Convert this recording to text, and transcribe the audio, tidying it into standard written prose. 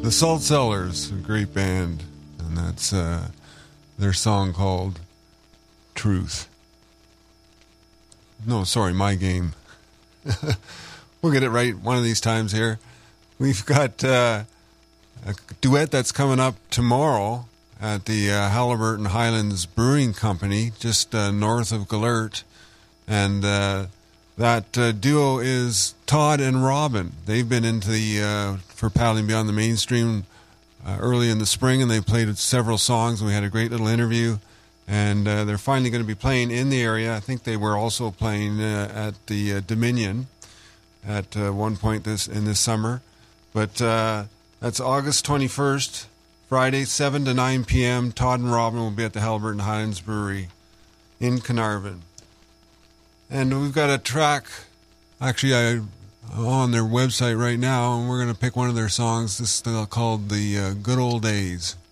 The Salt Cellars, a great band, and that's their song called Truth. No, sorry, My Game. We'll get it right one of these times here. We've got a duet that's coming up tomorrow at the Haliburton Highlands Brewing Company, just north of Gellert. And that duo is Todd and Robin. They've been into the for Paddling Beyond the Mainstream early in the spring, and they played several songs, and we had a great little interview. And they're finally going to be playing in the area. I think they were also playing at the Dominion at one point in this summer. But that's August 21st, Friday, 7 to 9 p.m. Todd and Robin will be at the Haliburton Highlands Brewery in Carnarvon. And we've got a track, actually, on their website right now, and we're going to pick one of their songs. This is called The Good Old Days.